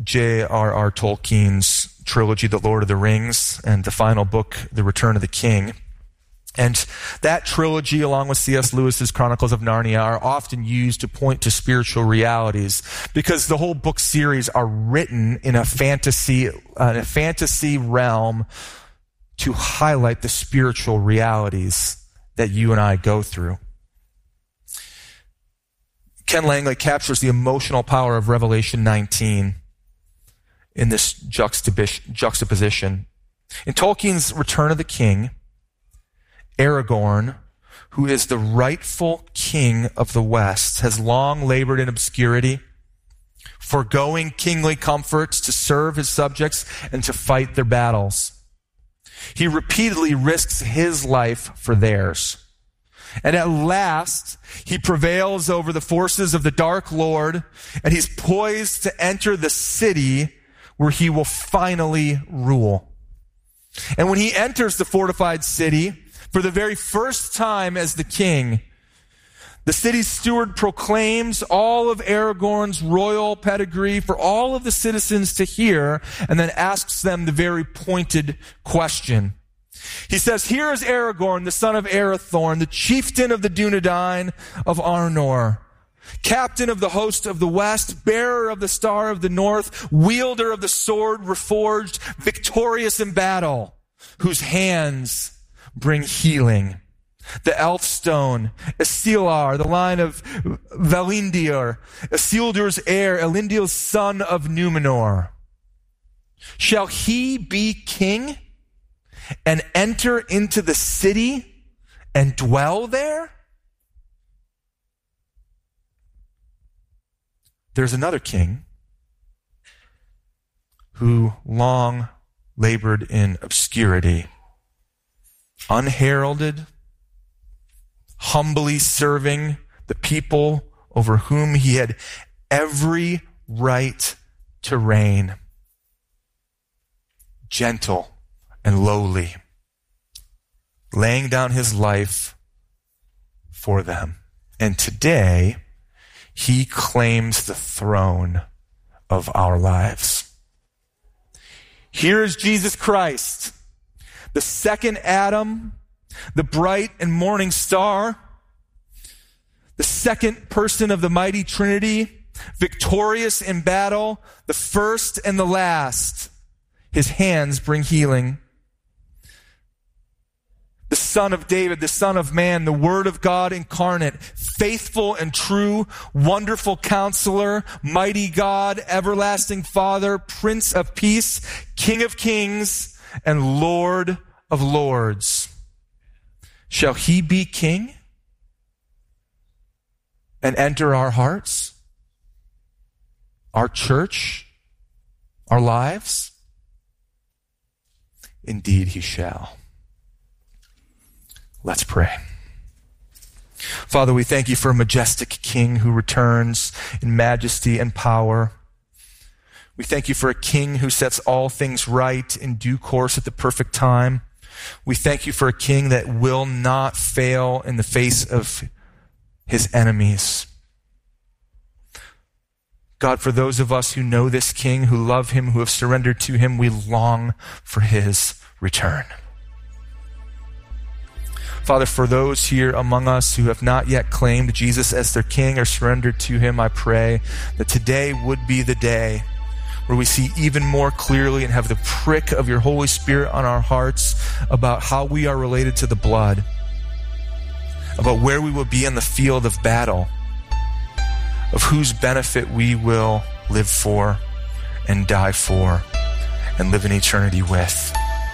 J.R.R. Tolkien's trilogy, The Lord of the Rings, and the final book, The Return of the King. And that trilogy, along with C.S. Lewis's Chronicles of Narnia, are often used to point to spiritual realities because the whole book series are written in a fantasy realm to highlight the spiritual realities that you and I go through. Ken Langley captures the emotional power of Revelation 19 in this juxtaposition. In Tolkien's Return of the King, Aragorn, who is the rightful king of the West, has long labored in obscurity, foregoing kingly comforts to serve his subjects and to fight their battles. He repeatedly risks his life for theirs. And at last, he prevails over the forces of the Dark Lord, and he's poised to enter the city where he will finally rule. And when he enters the fortified city, for the very first time as the king, the city's steward proclaims all of Aragorn's royal pedigree for all of the citizens to hear, and then asks them the very pointed question. He says, "Here is Aragorn, the son of Arathorn, the chieftain of the Dunedain of Arnor, captain of the host of the west, bearer of the star of the north, wielder of the sword reforged, victorious in battle, whose hands bring healing. The Elfstone, Isilar, the line of Valindir, Isildur's heir, Elendil's son of Numenor. Shall he be king and enter into the city and dwell there?" There's another king who long labored in obscurity, unheralded, humbly serving the people over whom he had every right to reign. Gentle and lowly, laying down his life for them. And today, he claims the throne of our lives. Here is Jesus Christ, the second Adam, the bright and morning star, the second person of the mighty Trinity, victorious in battle, the first and the last. His hands bring healing. The Son of David, the Son of Man, the Word of God incarnate, faithful and true, wonderful Counselor, mighty God, everlasting Father, Prince of Peace, King of Kings, and Lord of Lords. Shall he be king and enter our hearts, our church, our lives? Indeed he shall. Let's pray. Father, we thank you for a majestic king who returns in majesty and power. We thank you for a king who sets all things right in due course at the perfect time. We thank you for a king that will not fail in the face of his enemies. God, for those of us who know this king, who love him, who have surrendered to him, we long for his return. Father, for those here among us who have not yet claimed Jesus as their king or surrendered to him, I pray that today would be the day where we see even more clearly and have the prick of your Holy Spirit on our hearts about how we are related to the blood, about where we will be in the field of battle, of whose benefit we will live for and die for and live in eternity with.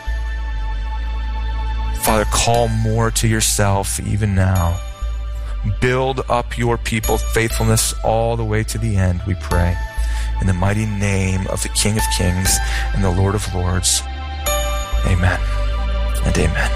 Father, call more to yourself even now. Build up your people, faithfulness all the way to the end, we pray. In the mighty name of the King of Kings and the Lord of Lords. Amen and amen.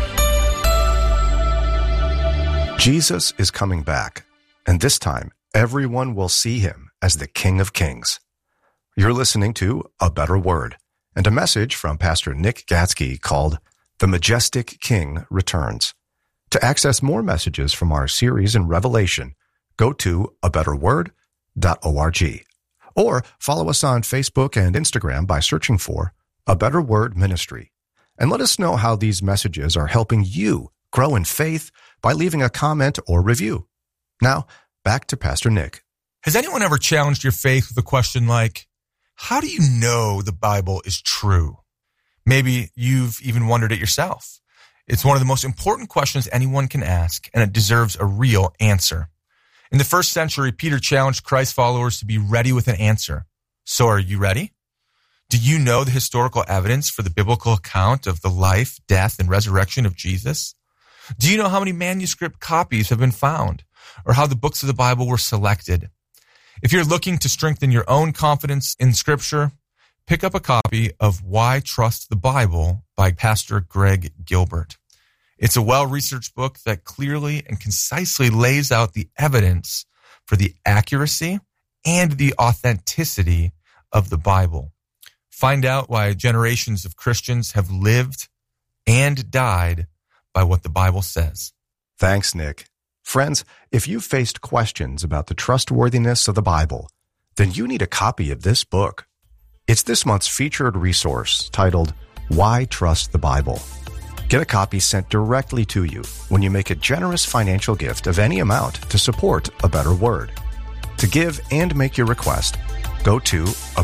Jesus is coming back, and this time everyone will see him as the King of Kings. You're listening to A Better Word and a message from Pastor Nick Gatsky called The Majestic King Returns. To access more messages from our series in Revelation, go to abetterword.org Or follow us on Facebook and Instagram by searching for A Better Word Ministry. And let us know how these messages are helping you grow in faith by leaving a comment or review. Now, back to Pastor Nick. Has anyone ever challenged your faith with a question like, how do you know the Bible is true? Maybe you've even wondered it yourself. It's one of the most important questions anyone can ask, and it deserves a real answer. In the first century, Peter challenged Christ's followers to be ready with an answer. So are you ready? Do you know the historical evidence for the biblical account of the life, death, and resurrection of Jesus? Do you know how many manuscript copies have been found, or how the books of the Bible were selected? If you're looking to strengthen your own confidence in Scripture, pick up a copy of Why Trust the Bible by Pastor Greg Gilbert. It's a well-researched book that clearly and concisely lays out the evidence for the accuracy and the authenticity of the Bible. Find out why generations of Christians have lived and died by what the Bible says. Thanks, Nick. Friends, if you've faced questions about the trustworthiness of the Bible, then you need a copy of this book. It's this month's featured resource titled, Why Trust the Bible? Get a copy sent directly to you when you make a generous financial gift of any amount to support A Better Word. To give and make your request, go to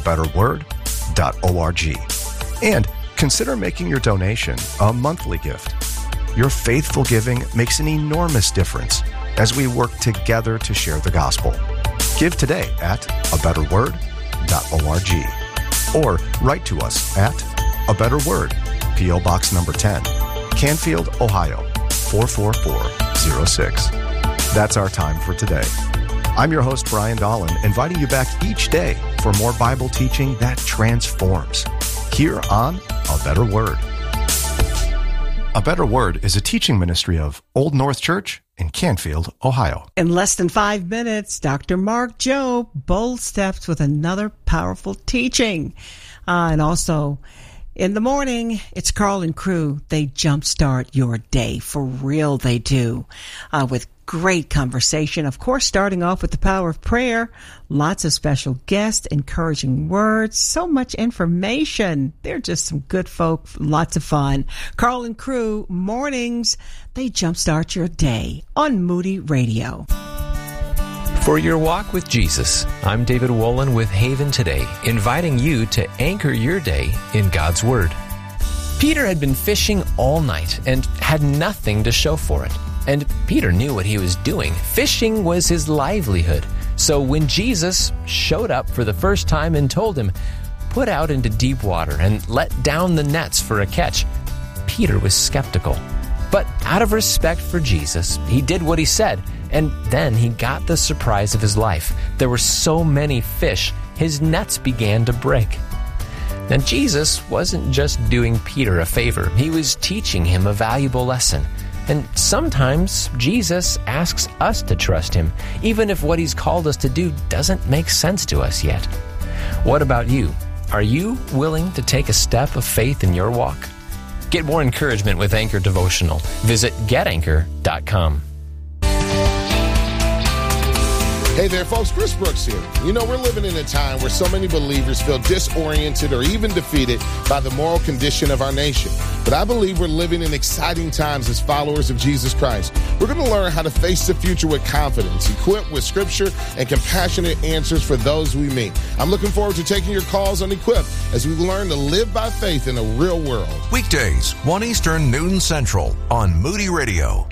abetterword.org and consider making your donation a monthly gift. Your faithful giving makes an enormous difference as we work together to share the gospel. Give today at abetterword.org or write to us at A Better Word, P.O. Box number 10, Canfield, Ohio, 44406. That's our time for today. I'm your host, Brian Dolan, inviting you back each day for more Bible teaching that transforms here on A Better Word. A Better Word is a teaching ministry of Old North Church in Canfield, Ohio. In less than 5 minutes, Dr. Mark Jobe, bold steps with another powerful teaching. And also, in the morning, it's Carl and crew. They jumpstart your day. For real, they do. With great conversation. Of course, starting off with the power of prayer. Lots of special guests, encouraging words, so much information. They're just some good folk, lots of fun. Carl and crew, mornings, they jumpstart your day on Moody Radio. For your walk with Jesus, I'm David Wolin with Haven Today, inviting you to anchor your day in God's Word. Peter had been fishing all night and had nothing to show for it. And Peter knew what he was doing. Fishing was his livelihood. So when Jesus showed up for the first time and told him, "Put out into deep water and let down the nets for a catch," Peter was skeptical. But out of respect for Jesus, he did what he said. And then he got the surprise of his life. There were so many fish, his nets began to break. Now, Jesus wasn't just doing Peter a favor. He was teaching him a valuable lesson. And sometimes Jesus asks us to trust him, even if what he's called us to do doesn't make sense to us yet. What about you? Are you willing to take a step of faith in your walk? Get more encouragement with Anchor Devotional. Visit getanchor.com. Hey there, folks. Chris Brooks here. You know, we're living in a time where so many believers feel disoriented or even defeated by the moral condition of our nation. But I believe we're living in exciting times as followers of Jesus Christ. We're going to learn how to face the future with confidence, equipped with Scripture and compassionate answers for those we meet. I'm looking forward to taking your calls on Equip as we learn to live by faith in a real world. Weekdays, 1 Eastern, noon Central on Moody Radio.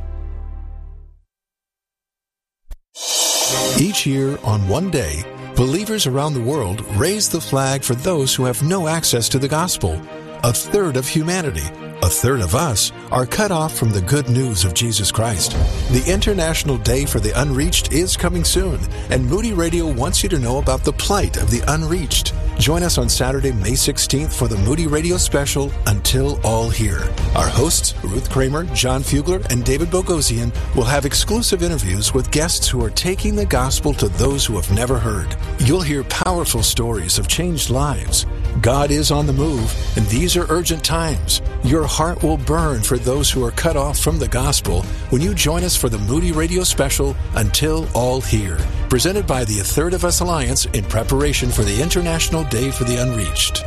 Each year, on one day, believers around the world raise the flag for those who have no access to the gospel. A third of humanity, a third of us, are cut off from the good news of Jesus Christ. The International Day for the Unreached is coming soon, and Moody Radio wants you to know about the plight of the unreached. Join us on Saturday, May 16th for the Moody Radio special, Until All Hear. Our hosts, Ruth Kramer, John Fugler, and David Bogosian, will have exclusive interviews with guests who are taking the gospel to those who have never heard. You'll hear powerful stories of changed lives, God is on the move, and these are urgent times. Your heart will burn for those who are cut off from the gospel when you join us for the Moody Radio special, Until All Hear, presented by the A Third of Us Alliance in preparation for the International Day for the Unreached.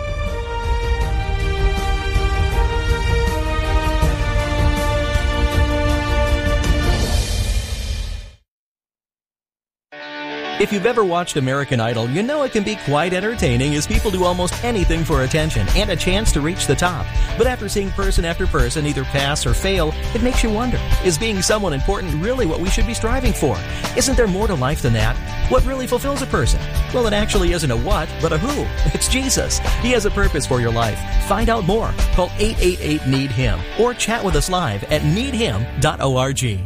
If you've ever watched American Idol, you know it can be quite entertaining as people do almost anything for attention and a chance to reach the top. But after seeing person after person either pass or fail, it makes you wonder, is being someone important really what we should be striving for? Isn't there more to life than that? What really fulfills a person? Well, it actually isn't a what, but a who. It's Jesus. He has a purpose for your life. Find out more. Call 888-NEED-HIM or chat with us live at needhim.org.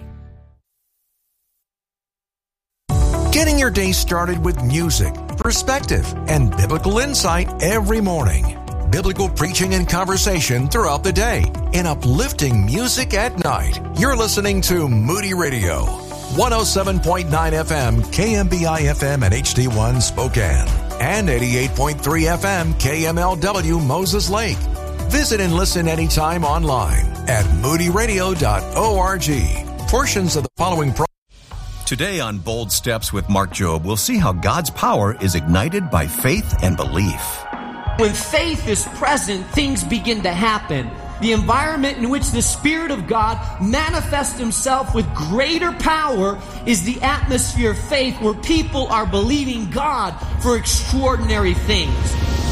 Getting your day started with music, perspective, and biblical insight every morning. Biblical preaching and conversation throughout the day, and uplifting music at night. You're listening to Moody Radio, 107.9 FM, KMBI FM and HD1 Spokane, and 88.3 FM, KMLW Moses Lake. Visit and listen anytime online at moodyradio.org. Portions of the following Today on Bold Steps with Mark Jobe, we'll see how God's power is ignited by faith and belief. When faith is present, things begin to happen. The environment in which the Spirit of God manifests Himself with greater power is the atmosphere of faith where people are believing God for extraordinary things.